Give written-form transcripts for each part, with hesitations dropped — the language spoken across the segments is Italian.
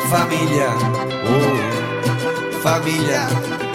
famiglia, famiglia,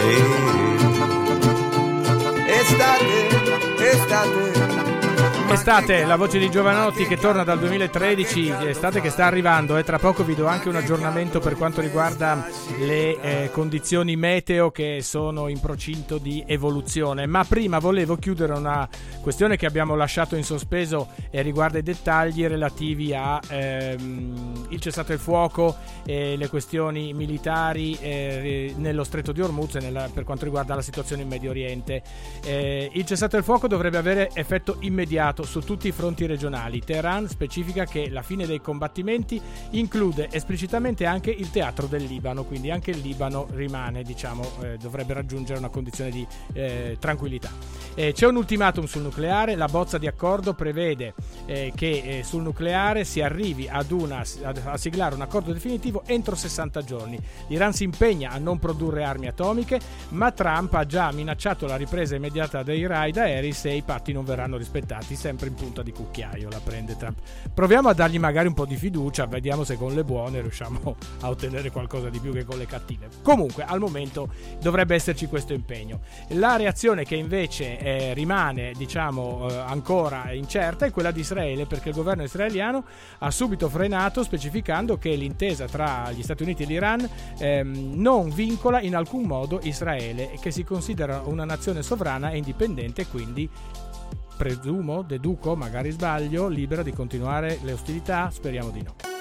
Estate, la voce di Giovanotti che torna dal 2013, estate che sta arrivando, e tra poco vi do anche un aggiornamento per quanto riguarda le condizioni meteo che sono in procinto di evoluzione. Ma prima volevo chiudere una questione che abbiamo lasciato in sospeso e riguarda i dettagli relativi a il cessate il fuoco e le questioni militari nello stretto di Hormuz e per quanto riguarda la situazione in Medio Oriente. Il cessate il fuoco dovrebbe avere effetto immediato su tutti i fronti regionali. Teheran specifica che la fine dei combattimenti include esplicitamente anche il teatro del Libano, quindi anche il Libano rimane, dovrebbe raggiungere una condizione di tranquillità. C'è un ultimatum sul nucleare, la bozza di accordo prevede che sul nucleare si arrivi a siglare un accordo definitivo entro 60 giorni. L'Iran si impegna a non produrre armi atomiche, ma Trump ha già minacciato la ripresa immediata dei raid aerei se i patti non verranno rispettati. Sempre in punta di cucchiaio la prende Trump. Proviamo a dargli magari un po' di fiducia, vediamo se con le buone riusciamo a ottenere qualcosa di più che con le cattive. Comunque al momento dovrebbe esserci questo impegno. La reazione che invece rimane ancora incerta è quella di Israele, perché il governo israeliano ha subito frenato, specificando che l'intesa tra gli Stati Uniti e l'Iran non vincola in alcun modo Israele e che si considera una nazione sovrana e indipendente, quindi deduco, magari sbaglio, libera di continuare le ostilità? Speriamo di no.